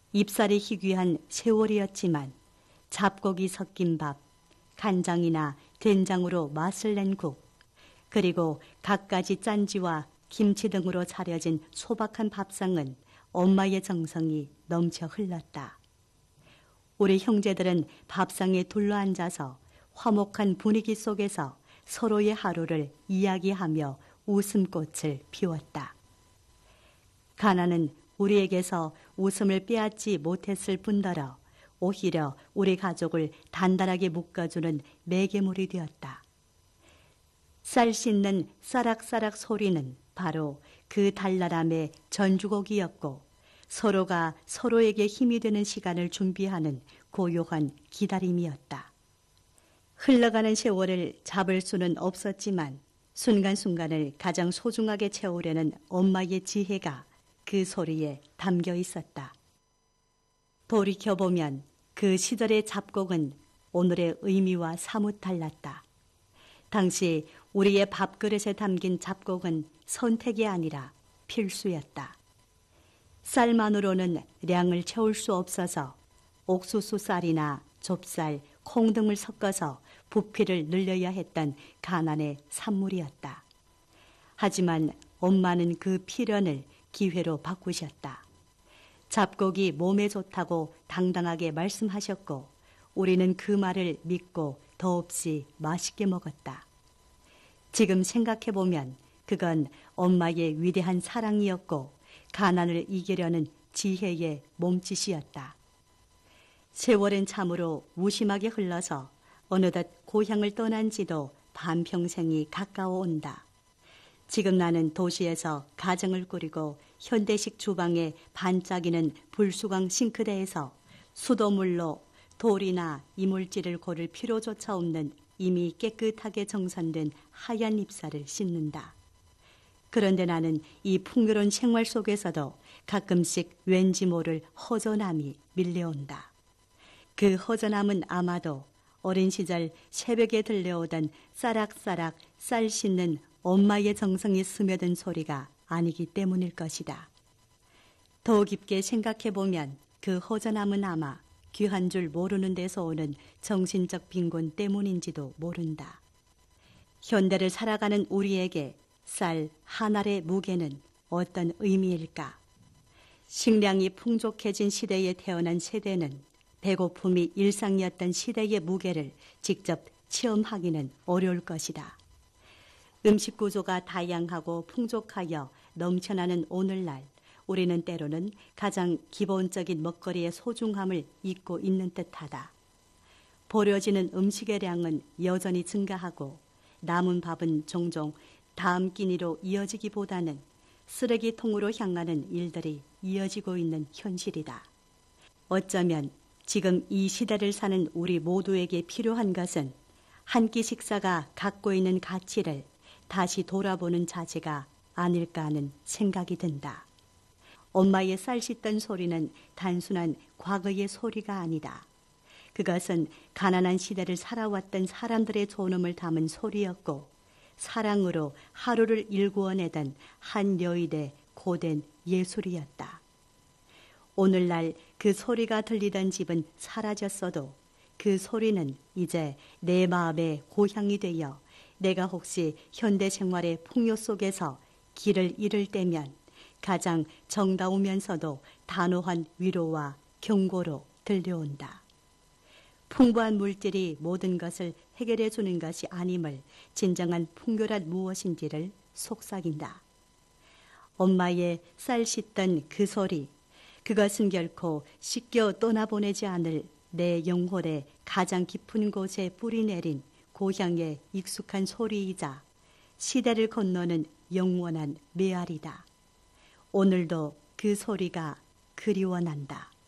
입살이 희귀한 세월이었지만 잡곡이 섞인 밥, 간장이나 된장으로 맛을 낸 국, 그리고 갖가지 짠지와 김치 등으로 차려진 소박한 밥상은 엄마의 정성이 넘쳐 흘렀다. 우리 형제들은 밥상에 둘러앉아서 화목한 분위기 속에서 서로의 하루를 이야기하며 웃음꽃을 피웠다. 가나는 우리에게서 웃음을 빼앗지 못했을 뿐더러 오히려 우리 가족을 단단하게 묶어주는 매개물이 되었다. 쌀 씻는 싸락싸락 소리는 바로 그 달랄함의 전주곡이었고 서로가 서로에게 힘이 되는 시간을 준비하는 고요한 기다림이었다. 흘러가는 세월을 잡을 수는 없었지만 순간순간을 가장 소중하게 채우려는 엄마의 지혜가 그 소리에 담겨 있었다. 돌이켜보면 그 시절의 잡곡은 오늘의 의미와 사뭇 달랐다. 당시 우리의 밥그릇에 담긴 잡곡은 선택이 아니라 필수였다. 쌀만으로는 량을 채울 수 없어서 옥수수 쌀이나 좁쌀, 콩 등을 섞어서 부피를 늘려야 했던 가난의 산물이었다. 하지만 엄마는 그 필연을 기회로 바꾸셨다. 잡곡이 몸에 좋다고 당당하게 말씀하셨고 우리는 그 말을 믿고 더없이 맛있게 먹었다. 지금 생각해보면 그건 엄마의 위대한 사랑이었고 가난을 이기려는 지혜의 몸짓이었다. 세월은 참으로 무심하게 흘러서 어느덧 고향을 떠난 지도 반평생이 가까워 온다. 지금 나는 도시에서 가정을 꾸리고 현대식 주방에 반짝이는 불수광 싱크대에서 수돗물로 돌이나 이물질을 고를 필요조차 없는 이미 깨끗하게 정선된 하얀 잎살을 씻는다. 그런데 나는 이 풍요로운 생활 속에서도 가끔씩 왠지 모를 허전함이 밀려온다. 그 허전함은 아마도 어린 시절 새벽에 들려오던 싸락싸락 쌀 씻는 엄마의 정성이 스며든 소리가 아니기 때문일 것이다. 더 깊게 생각해보면 그 허전함은 아마 귀한 줄 모르는 데서 오는 정신적 빈곤 때문인지도 모른다. 현대를 살아가는 우리에게 쌀 한 알의 무게는 어떤 의미일까? 식량이 풍족해진 시대에 태어난 세대는 배고픔이 일상이었던 시대의 무게를 직접 체험하기는 어려울 것이다. 음식 구조가 다양하고 풍족하여 넘쳐나는 오늘날 우리는 때로는 가장 기본적인 먹거리의 소중함을 잊고 있는 듯하다. 버려지는 음식의 양은 여전히 증가하고 남은 밥은 종종 다음 끼니로 이어지기보다는 쓰레기통으로 향하는 일들이 이어지고 있는 현실이다. 어쩌면 지금 이 시대를 사는 우리 모두에게 필요한 것은 한 끼 식사가 갖고 있는 가치를 다시 돌아보는 자세가 아닐까 하는 생각이 든다. 엄마의 쌀 씻던 소리는 단순한 과거의 소리가 아니다. 그것은 가난한 시대를 살아왔던 사람들의 존엄을 담은 소리였고 사랑으로 하루를 일구어내던 한 여인의 고된 예술이었다. 오늘날 그 소리가 들리던 집은 사라졌어도 그 소리는 이제 내 마음의 고향이 되어 내가 혹시 현대 생활의 풍요 속에서 길을 잃을 때면 가장 정다우면서도 단호한 위로와 경고로 들려온다. 풍부한 물질이 모든 것을 해결해 주는 것이 아님을 진정한 풍요란 무엇인지를 속삭인다. 엄마의 쌀 씻던 그 소리, 그것은 결코 씻겨 떠나보내지 않을 내 영혼의 가장 깊은 곳에 뿌리내린 고향의 익숙한 소리이자 시대를 건너는 영원한 메아리다. 오늘도 그 소리가 그리워난다.